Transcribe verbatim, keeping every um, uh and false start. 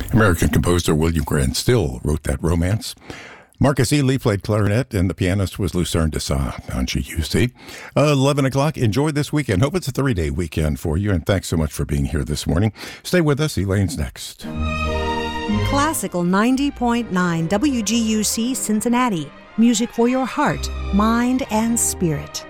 American composer William Grant Still wrote that romance. Marcus E. Lee played clarinet, and the pianist was Lucerne Dessau on G U C. Uh, eleven o'clock. Enjoy this weekend. Hope it's a three-day weekend for you, and thanks so much for being here this morning. Stay with us. Elaine's next. Classical ninety point nine W G U C Cincinnati. Music for your heart, mind, and spirit.